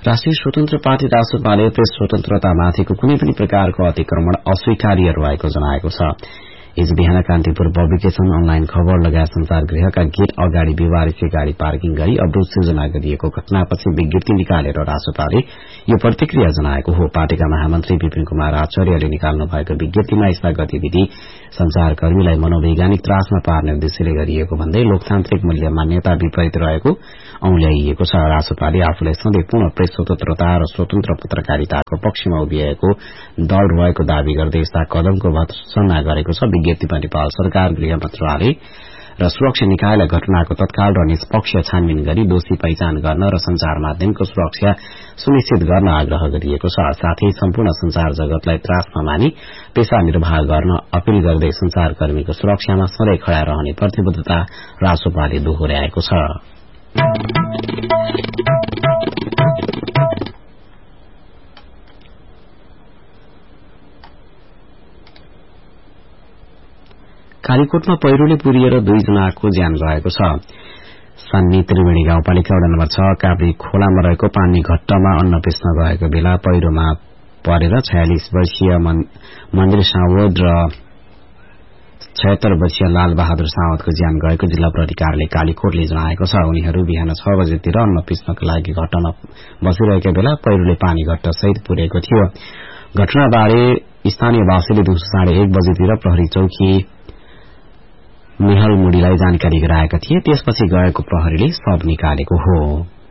राष्ट्रिय स्वतन्त्र party रासपाले press स्वतन्त्रतामाथिको कुनै पनि प्रकारको अतिक्रमण अस्वीकार्य रहेको जनाएको छ। हिजो बिहान कान्तिपुर पब्लिकेशन अनलाइन खबर लगायत संचार गृहका गेट अगाडि व्यवहारिक गाड़ी पार्किङ गरी अवरोध सिर्जना गरिएको घटनापछि विज्ञप्ति निकालेर रासपाले यो प्रतिक्रिया जनाएको हो। पार्टीका महामन्त्री विपिन कुमार आचार्यले निकाल्नु भएको विज्ञप्तिमा यस्ता गतिविधि संचारकर्मीलाई मनोवैज्ञानिक त्रासमा पार्ने उद्देश्यले गरिएको भन्दै लोकतान्त्रिक मूल्य मान्यता विपरीत रहेको औंल्याइएको छ। रासपाले आफूलाई सधैँ पूर्ण प्रेस स्वतन्त्रता र स्वतन्त्र पत्रकारिताको पक्षमा उभिएको दल रहेको दावी गर्दै यस्ता कदमको भर्त्सना गरेको छ। विज्ञप्तिमा नेपाल सरकार, गृह मन्त्रालय र सुरक्षा निकायलाई घटनाको तत्काल र निष्पक्ष छानबिन गरी दोषी पहिचान गर्न र संचार माध्यमको सुरक्षा सुनिश्चित गर्न आग्रह गरिएको छ। साथै सम्पूर्ण संचार जगतलाई त्रास नमानी पेशा निर्वाह गर्न अपील गर्दै संचारकर्मीको सुरक्षामा सधैँ खड़ा रहने प्रतिबद्धता रासपाले दोहोर्याएको छ। कालीकोटमा पहिरोले पुरिएर 2 जनाको ज्यान गएको छ। सान्नी त्रिवेणी गाउँपालिका वडा नम्बर 6 काभ्री खोलामा रहेको पानी घट्टमा अन्न पिस्न गएको बेला पहिरोमा परेर 46 वर्षीय मन्दिर सावद र 76 वर्षीय लाल बहादुर सावदको ज्यान गएको जिल्ला प्राधिकारले कालीकोटले जनाएको छ। उनीहरू बिहान 6 बजेतिर अन्न पिस्नको लागि घट्टमा बसिरहेका बेला पहिरोले पानी घट्ट सहित पुरेको थियो। घटनाबारे स्थानीयवासीले दिउँसो 1:30 बजेतिर प्रहरी चौकी मेहल मुडीलाई जानकारी गराएका थिए। त्यसपछि गएको प्रहरीले शव निकालेको हो।